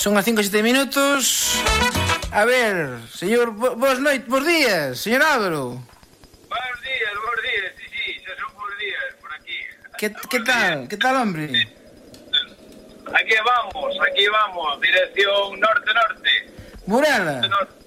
Son as 5:07. A ver, señor, bos días, señor Álvaro. Buenos días, sí, xa son bons días por aquí. Que tal, hombre? Aquí vamos, dirección norte-norte. Burela.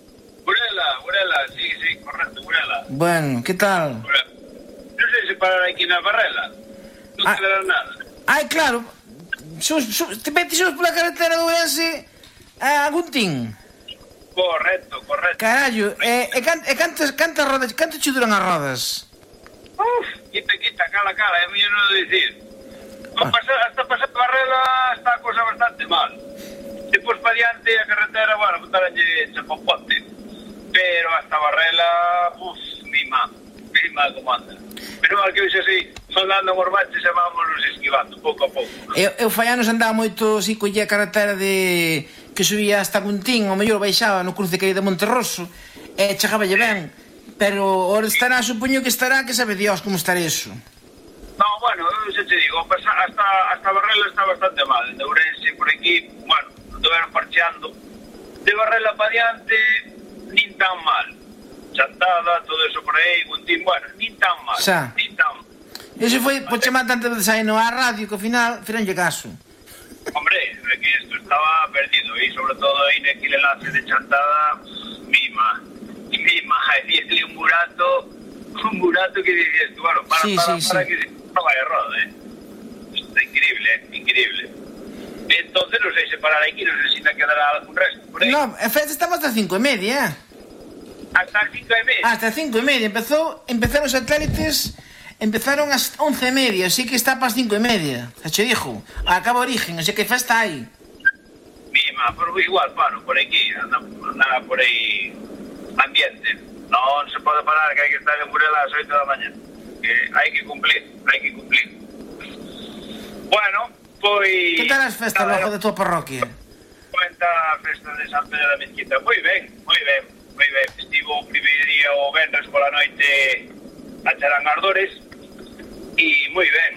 Burela, sí, correcto, Burela. Bueno, que tal? Non sei se parar aquí na Barrela. Non te dará nada. Ai, claro. Te metes pola carretera do Ourense a Guntín. Correcto. Carallo, cantas rodas, canto che duran as rodas? Quita, cala, é mellor non dicir. Hasta pasar Barrela está a cosa bastante mal. Depois pa diante a carretera, bueno, botaranlle chapopote. Pero hasta Barrela, mima como anda. Pero mal que hoxe así, soldando por baches e vámonos esquivando, pouco a pouco. Eu fai anos andaba moito así, collía a carretera de que subía hasta Guntín, o mellor baixaba no cruce que hai de Monterroso, e chegaballe ben. Pero ora estará, supoño que estará, que sabe Dios como estará eso. No, bueno, xa te digo, hasta Barrela está bastante mal. De Ourense por aquí, bueno, estuveron parcheando. De Barrela para diante, nin tan mal. Chantada, todo eso por aí, Guntín, bueno, nin tan mal. Xa. Eso foi por chamar tantas veces aí no a radio que ao final firanlle caso. Hombre, é que isto estaba perdido e sobre todo aí naquele enlace de chantada, mima, había un burato que dices tú, bueno, para que no vaya roda, Está increíble. Entonces non sei se parar aquí, non sei se te quedará algún resto por aí. No, en fecha estamos hasta 5:30, Hasta as 5:30? Hasta 5:30, empezaron os satélites, empezaron ás 11:30, así que está para as 5:30, xa che dixo, acaba origen, así que festa hai. Mima, pero igual paro por aquí, andaba por aí ambiente. Non se pode parar, que hai que estar en Burela ás 8 da mañá. Que hai que cumplir. Bueno, pois... Que tal as festas logo de tua parroquia? Cuenta a festa de San Pedro da Mezquita. Moi ben. Estivo o primeiro día o venres pola noite a Charangardores e moi ben.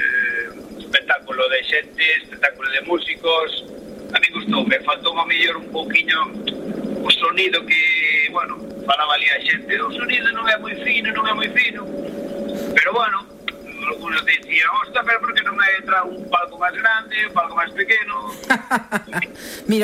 Espectáculo de xente, espectáculo de músicos. A mí gustou, me faltou a mellor un pouquiño o sonido que, bueno, falaba ali a xente. O sonido non é moi fino, pero bueno, algunos decían, pero por que non me entra un palco máis grande, un palco máis pequeno? Mira,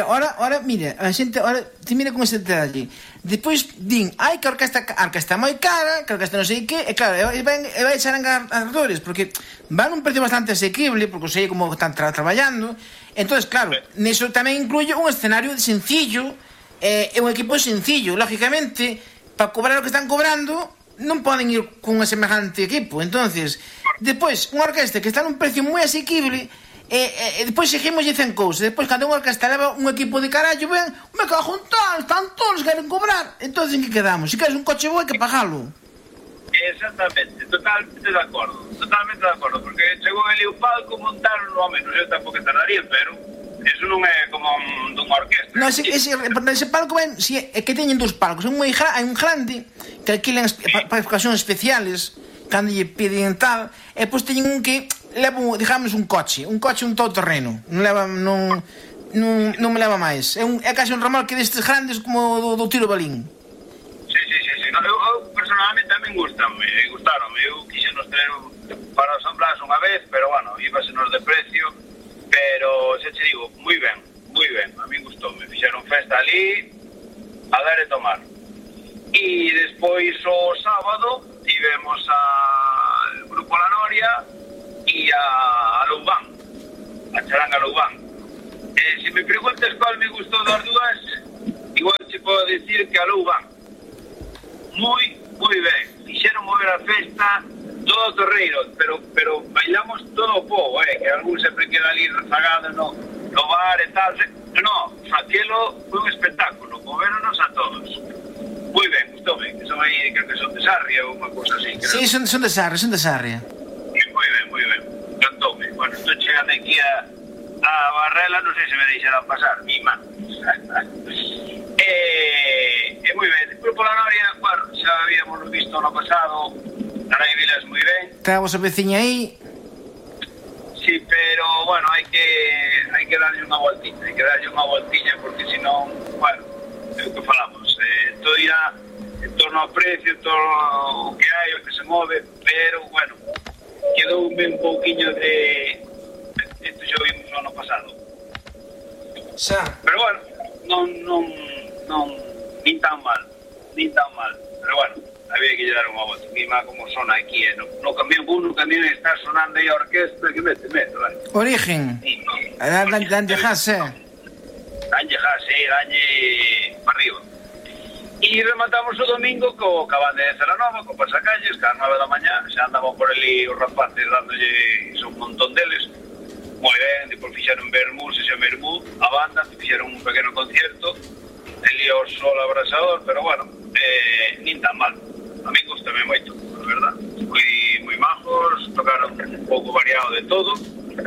a xente, te mira con ese detalle. Depois din, que a orquesta moi cara, que a orquesta non sei que, e claro, e vai echar Angardores, porque van un precio bastante asequible, porque sei como están traballando. Entonces, claro, neso tamén incluye un escenario sencillo, e un equipo sencillo. Lógicamente, para cobrar o que están cobrando, non poden ir con un semejante equipo. Entonces, depois, unha orquesta que está nun precio moi asequible, e depois seguimos dicen cousas. Depois, cando unha orquesta leva un equipo de carallo, ben, me cago en tal, están todos, queren cobrar. Entonces, en que quedamos? Se queres un coche bo, hai que pagalo. Exactamente, totalmente de acordo, porque chegou ali o palco, montaron o menos, eu tampouco tardaría, pero eso non é como dunha orquesta. No, ese palco ben, é que teñen dous palcos, hai un grande que alquilan para ocasións especiales, cando lle piden tal, e pois teñen un que leva, digamos, un coche, un todoterreno, non me leva máis, é casi un remolque destes grandes como do tiro balín. Sí, eu personalmente tamén gustaron, eu quixenos traer para o San Blas unha vez, pero bueno, íbasenos de precio, pero xa che digo, moi ben, a mí gustou, me fixeron festa ali a dar e tomar. E despois o sábado tivemos al Grupo La Noria e a Loubán, a Charanga Loubán. Se me preguntas cual me gustou das dúas, igual se podo decir que a Loubán. Moi ben, fixeron mover a festa todo torreiro, pero bailamos todo o povo, que algún sempre queda ali rezagado no bar e tal. No, aquelo foi un espectáculo, moveronos a todos. Moi ben, gustoume, que son aí, creo que son de Sarria ou unha cousa así. Sí, son de Sarria. Moi ben, cantoume. Bueno, estou chegando aquí a Barrela, non sei se me deixarán pasar, mima. E moi ben, despois pola Noria, bueno, xa habíamos visto no pasado, Narai Vilas moi ben. Está a vosa veciña aí? Sí, pero, bueno, hai que hai que darlle unha voltiña, porque senón, bueno, é o que falamos, todo irá en torno ao precio, todo o que hai, o que se move, pero, bueno, quedoume un pouquiño de... Isto xa vimos no ano pasado. Xa. Pero, bueno, non, nin tan mal, pero, bueno, había que lle dar unha volta. Mima como sona aquí, no camión, no camión está sonando aí a orquesta, que mete, vale. Origen. Danlle jas, Danlle para arriba. E rematamos o domingo co Cabán de Celanova, co Pasacalles, que ás 9 da mañá, xa andaban por ali os rapaces dándolle un montón deles. Moi ben, depois fixeron vermús, a banda, fixeron un pequeno concierto, ali o sol abrasador, pero bueno, nin tan mal. A mí gustame moito, a verdad. Moi majos, tocaron un pouco variado de todo,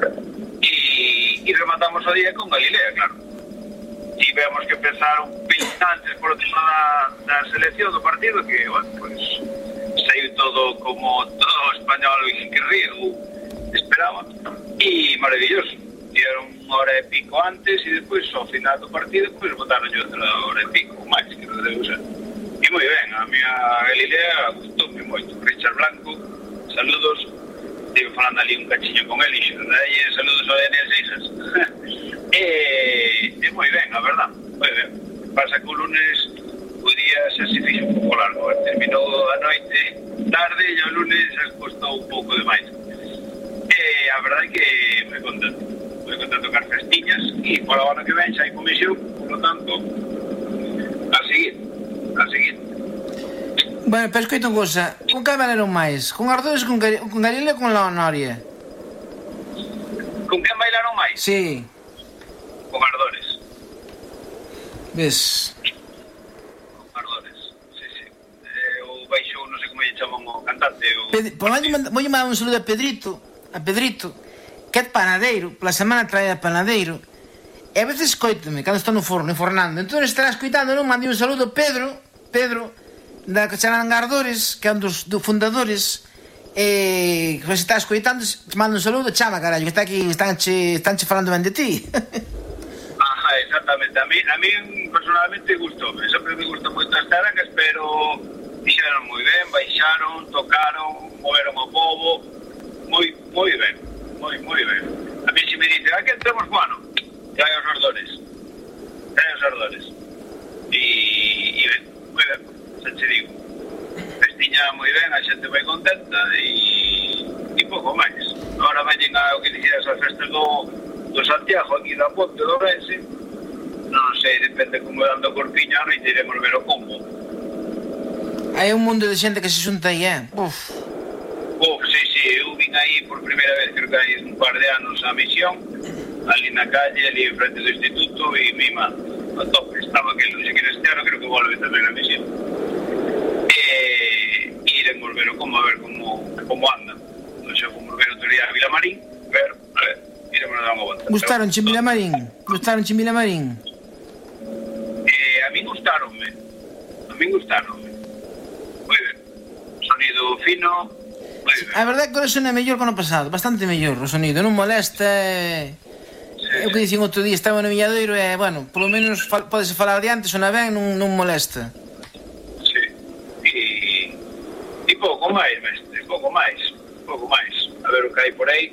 e rematamos o día con Galilea, claro. Tivemos que pensar un pelín antes por o tema da selección do partido, que, bueno, pues saiu todo como todo español que río esperaba, e maravilloso. Dieron unha hora e pico antes e despois ao final do partido pues botaron outra hora e pico máis, que non debe ser. E moi ben, a miña Galilea gustoume moito. Richard Blanco, saludos, estive falando ali un cachiño con ele e saludos ao Daniel Seixas. E moi ben, a verdad, moi ben. Pasa que o lunes o día xa se fixo un pouco largo, terminou a noite tarde e o lunes xa costou un pouco demais. E a verdade é que moi contento de tocar festiñas e por a hora que ven xa hai comisión, por lo tanto a seguir. Bueno, pero escoita unha cosa, con que bailaron máis? Con Ardores, con Galilea ou con La Noria? Con quen bailaron máis? Sí. Con Ardores. Ves? Con Ardores, sí. O baixou, non sei como lle chaman o cantante. Vou mandar un saludo a Pedrito, que é panadeiro, pola semana trae a panadeiro, e a veces escoitame, cando estou no forno, infornando. Entón estará escoitando, non? Mandei un saludo a Pedro, da Cacharanga Ardores, que é un dos fundadores, que se está escoitando, te mando un saludo, chama, carallo, que está aquí, estánche falando ben de ti. Exactamente, a mí personalmente gustoume, sempre me gustan moito as charangas, pero fixeron moi ben, baixaron, tocaron, moveron o pobo, moi ben. A mí se me dice, que temos, bueno, que hai os Ardores. E ben, moi ben, xa che digo. Festiña moi ben, a xente moi contenta e pouco máis. Agora veñen o que dixeras as festas do Santiago, aquí da Ponte do Ourense. Non sei, depende como dando corpiño, a noite iremos ver o combo. Hai un mundo de xente que se xunta aí, Sí, eu vin aí por primeira vez, creo que hai un par de anos a misión, ali na calle, ali en frente do instituto, e mima, a tope, estaba aquel, non sei que este ano, creo que volve tamén a misión. E iremos ver o combo, a ver como anda. Non sei, como ver outro día a Vilamarín, pero, a ver, iremos a dar unha volta. Gustaronche Vilamarín? A min gustaronme. Moi ben. Sonido fino, moi ben. A verdade é que o sonido é mellor que o ano pasado, bastante mellor o sonido, non molesta. É o que dicen outro día, estaba no Viñadoiro e, bueno, polo menos podese falar de antes, sona ben, non molesta. Sí, e pouco máis, mestre, pouco máis. A ver o que hai por aí.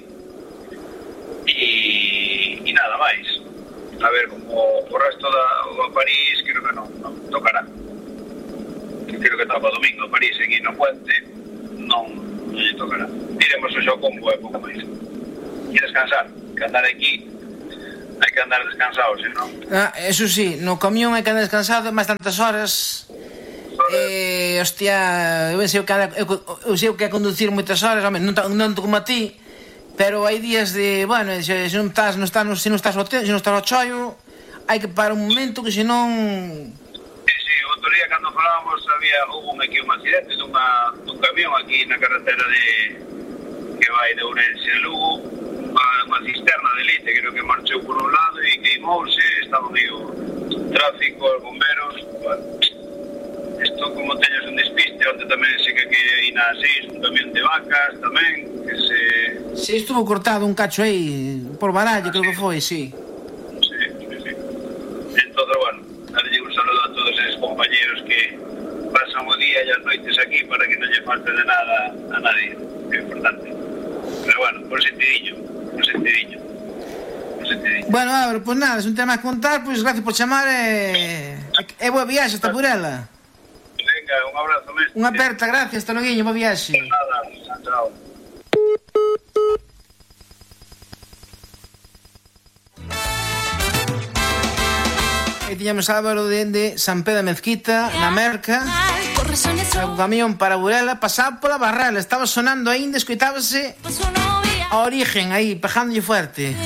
E nada máis. A ver, como o resto da París, creo que non tocará. Creo que toca o domingo a París, aquí no Puente, non lle tocará. Iremos o xo combo e pouco máis. E descansar, que andar aquí hai que andar descansados, non? Eso sí, no camión hai que andar descansado máis tantas horas. Hostia, eu sei o que é conducir moitas horas, non como a ti. Pero hai días de, bueno, se non estás ao choio, hai que parar un momento que senón... Sí, outro día cando falábamos houve aquí un accidente dun camión aquí na carretera que vai de Ourense a Lugo, unha cisterna de leite, creo que marchou por un lado e queimouse, estaba medio tráfico, os bomberos, bueno, isto como teñes un despiste, onde tamén sei que hai na 6 un camión de vacas tamén, que se... Si, estuvo cortado un cacho aí, por Baralla, creo que foi, sí. todos esos compañeros que pasan o día e as noites aquí para que non lle falte de nada a nadie, que é importante. Pero bueno, por sentidillo. Bueno, Álvaro, pois nada, se un tema a contar, pois gracias por chamar e boa viaxe hasta Burela. Venga, un abrazo mestre. Unha aperta, gracias, hasta loguinho, boa viaxe. Nada, chao. E tiñamos Álvaro de San Pedro de Mezquita, na Merca, o camión para Burela, pasaba pola Barrela, estaba sonando aínda, escoitábase a Origen aí, pejándolle fuerte.